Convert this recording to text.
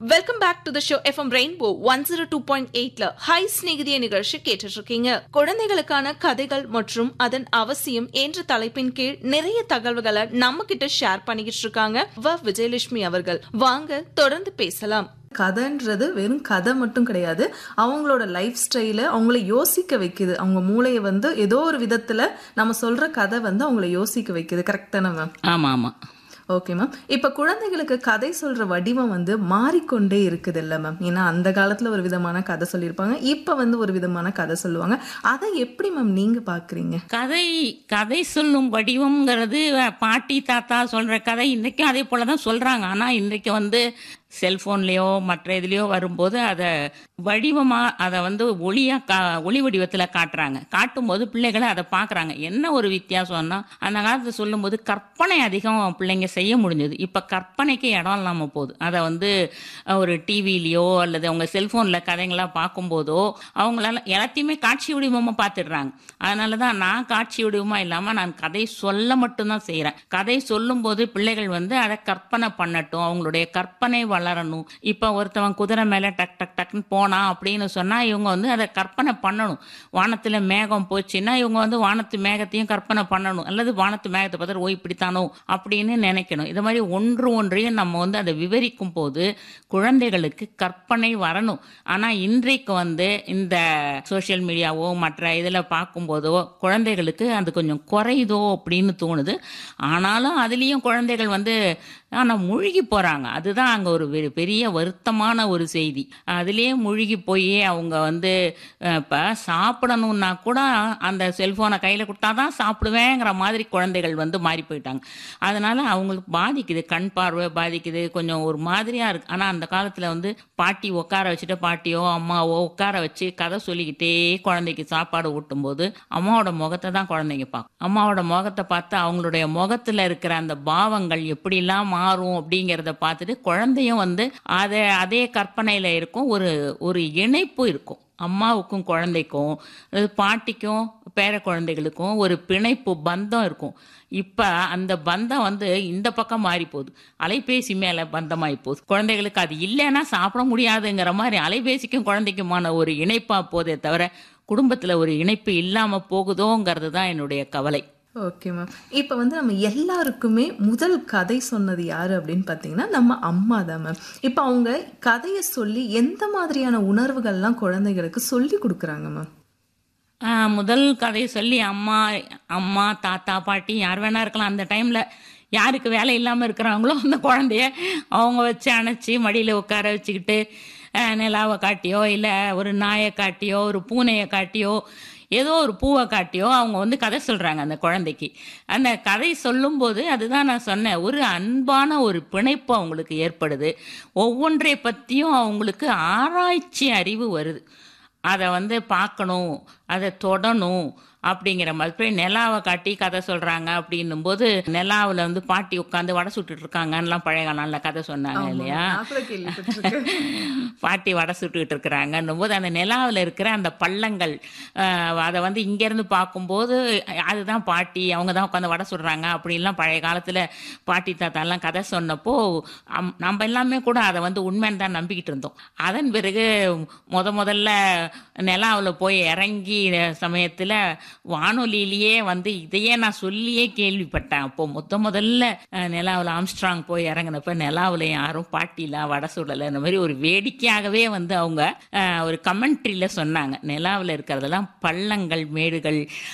Welcome back to the show FM rainbow 102.8ல hi ஸ்நேகிதிய நிகழ்ச்சி கேட்டுட்டு இருக்கீங்க. குழந்தைகளுக்கான கதைகள் மற்றும் அதன் அவசியம் என்ற தலைப்பின் கீழ் நிறைய தகவல்களை நம்ம கிட்ட ஷேர் பண்ணிக்கிட்டு இருக்காங்க விஜயலட்சுமி அவர்கள். வாங்க தொடர்ந்து பேசலாம். கதைன்றது வெறும் கதை மட்டும் கிடையாது, அவங்களோட லைஃப் ஸ்டைல அவங்கள யோசிக்க வைக்குது. அவங்க மூளையை ஏதோ ஒரு விதத்துல நம்ம சொல்ற கதை அவங்கள யோசிக்க வைக்குது. கரெக்ட் தானே மேம்? ஆமா ஆமா. Okay ma'am. இப்ப குழந்தைகளுக்கு கதை சொல்ற வடிவம் மாறிக்கொண்டே இருக்குது இல்ல மேம்? ஏன்னா அந்த காலத்துல ஒரு விதமான கதை சொல்லியிருப்பாங்க, இப்ப ஒரு விதமான கதை சொல்லுவாங்க. அதை எப்படி மேம் நீங்க பாக்குறீங்க? கதை சொல்லும் வடிவம்ங்கிறது பாட்டி தாத்தா சொல்ற கதை இன்றைக்கும் அதே போலதான் சொல்றாங்க. ஆனா இன்றைக்கு செல்போன்லயோ மற்ற இதுலயோ வரும்போது அதை வடிவமா அதை ஒளி வடிவத்துல காட்டுறாங்க. காட்டும்போது பிள்ளைகளை அதை பாக்குறாங்க. என்ன ஒரு வித்தியாசம்னா, அந்த காலத்துல சொல்லும் போது கற்பனை அதிகம் பிள்ளைங்க செய்ய முடிஞ்சது. இப்ப கற்பனைக்கு இடம் இல்லாம போகுது. அதை ஒரு டிவிலயோ அல்லது அவங்க செல்போன்ல கதைங்களா பார்க்கும்போதோ அவங்களால எல்லாத்தையுமே காட்சி வடிவமா பார்த்துடுறாங்க. அதனாலதான் நான் காட்சி வடிவமா இல்லாம நான் கதை சொல்ல மட்டும்தான் செய்யறேன். கதை சொல்லும் போது பிள்ளைகள் அதை கற்பனை பண்ணட்டும், அவங்களுடைய கற்பனை வளரணும். இப்ப ஒருத்தவன் குதிரை மேல டக் டக் டக்னு போனா அப்படின்னு சொன்னா இவங்க அதை கற்பனை பண்ணணும். வானத்துல மேகம் போச்சுன்னா இவங்க வானத்து மேகத்தையும் கற்பனை பண்ணணும், அல்லது வானத்து மேகத்தை பார்த்து ஓ இப்படித்தானோ அப்படின்னு நினைக்கணும். இது மாதிரி ஒன்றையும் நம்ம அதை விவரிக்கும் போது குழந்தைகளுக்கு கற்பனை வரணும். ஆனா இன்றைக்கு இந்த சோசியல் மீடியாவோ மற்ற இதுல பார்க்கும்போதோ குழந்தைகளுக்கு அது கொஞ்சம் குறையுதோ அப்படின்னு தோணுது. ஆனாலும் அதுலயும் குழந்தைகள் ஆனா மூழ்கி போறாங்க. அதுதான் அங்க ஒரு பெரிய வருத்தமான ஒரு செய்தி. அதுலயே மூழ்கி போய் அவங்க இப்ப சாப்பிடணும்னா கூட அந்த செல்போனை கையில கொடுத்தாதான் சாப்பிடுவேங்கிற மாதிரி குழந்தைகள் மாறி போயிட்டாங்க. அதனால அவங்களுக்கு பாதிக்குது, கண் பார்வை பாதிக்குது, கொஞ்சம் ஒரு மாதிரியா இருக்கு. ஆனா அந்த காலத்துல பாட்டி உட்கார வச்சுட்டு, பாட்டியோ அம்மாவோ உட்கார வச்சு கதை சொல்லிக்கிட்டே குழந்தைக்கு சாப்பாடு ஊட்டும் போது அம்மாவோட முகத்தை தான் குழந்தைங்க பார்க்கும். அம்மாவோட முகத்தை பார்த்து அவங்களுடைய முகத்துல இருக்கிற அந்த பாவங்கள் எப்படி எல்லாம் மாறும் அப்படிங்கிறத பார்த்துட்டு குழந்தையும் அதே கற்பனையில இருக்கும். ஒரு இணைப்பு இருக்கும். அம்மாவுக்கும் குழந்தைக்கும், பாட்டிக்கும் பேர குழந்தைகளுக்கும் ஒரு பிணைப்பு பந்தம் இருக்கும். இப்ப அந்த பந்தம் இந்த பக்கம் மாறி போகுது. அலைபேசி மேல பந்தமாயி போகுது. குழந்தைகளுக்கு அது இல்லைன்னா சாப்பிட முடியாதுங்கிற மாதிரி அலைபேசிக்கும் குழந்தைக்குமான ஒரு இணைப்பா போதே தவிர குடும்பத்துல ஒரு இணைப்பு இல்லாம போகுதோங்கிறது தான் என்னுடைய கவலை. Okay ma'am. இப்போ நம்ம எல்லாருக்குமே முதல் கதை சொன்னது யாரு அப்படின்னு பார்த்தீங்கன்னா நம்ம அம்மா தான் மேம். இப்போ அவங்க கதையை சொல்லி எந்த மாதிரியான உணர்வுகள்லாம் குழந்தைகளுக்கு சொல்லி கொடுக்குறாங்க மேம்? முதல் கதை சொல்லி அம்மா தாத்தா பாட்டி யார் வேணா இருக்கலாம். அந்த டைம்ல யாருக்கு வேலை இல்லாம இருக்கிறாங்களோ அந்த குழந்தைய அவங்க வச்சு அணைச்சி மடியில உட்கார வச்சுக்கிட்டு நிலாவை காட்டியோ இல்ல ஒரு நாயை காட்டியோ ஒரு பூனையை காட்டியோ ஏதோ ஒரு பூவை காட்டியோ அவங்க கதை சொல்றாங்க அந்த குழந்தைக்கு. அந்த கதை சொல்லும்போது அதுதான் நான் சொன்னேன், ஒரு அன்பான ஒரு பிணைப்பு அவங்களுக்கு ஏற்படுது. ஒவ்வொன்றை பற்றியும் அவங்களுக்கு ஆராய்ச்சி அறிவு வருது. அதை பார்க்கணும், அதை தொடணும் அப்படிங்கிற மாதிரி. நிலாவை காட்டி கதை சொல்றாங்க அப்படின்னும் போது நிலாவில் பாட்டி உட்காந்து வடை சுட்டுட்டு இருக்காங்கலாம் பழைய காலம்ல கதை சொன்னாங்க இல்லையா? பாட்டி வடை சுட்டுக்கிட்டு இருக்கிறாங்கன்னும் போது அந்த நிலாவில் இருக்கிற அந்த பள்ளங்கள் அதை இங்கேருந்து பார்க்கும்போது அதுதான் பாட்டி, அவங்க தான் உட்காந்து வடை சுடுறாங்க அப்படின்லாம் பழைய காலத்தில் பாட்டி தாத்தாலாம் கதை சொன்னப்போ நம்ம எல்லாமே கூட அதை உண்மைன்னு தான் நம்பிக்கிட்டு இருந்தோம். அதன் பிறகு முதல்ல நிலாவில் போய் இறங்கி சமயத்தில் வானொலியிலேயே இதையே நான் சொல்லியே கேள்விப்பட்டேன். அப்போ முதல்ல நிலாவில் ஆம்ஸ்ட்ராங் போய் இறங்கினப்ப நிலாவில் யாரும் பாட்டிலாம் வடை சுடலை, இந்த மாதிரி ஒரு வேடிக்கையாகவே அவங்க ஒரு கமெண்ட்ரியில சொன்னாங்க. நிலாவில் இருக்கிறதெல்லாம் பள்ளங்கள் மேடுகள்